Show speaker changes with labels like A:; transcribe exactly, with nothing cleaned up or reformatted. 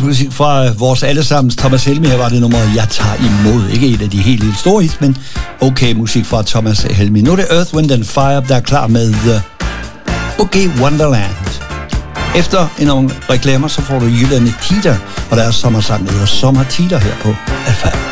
A: musik fra vores allesammens Thomas Helmig. Her var det nummer Jeg tager imod. Ikke et af de helt, helt store hits, men okay musik fra Thomas Helmig. Nu er det Earth, Wind and Fire, der er klar med The Boogie Wonderland. Efter en reklamer, så får du Jylland Tita, og der er sommersang, der hedder Sommer Tita her på F M.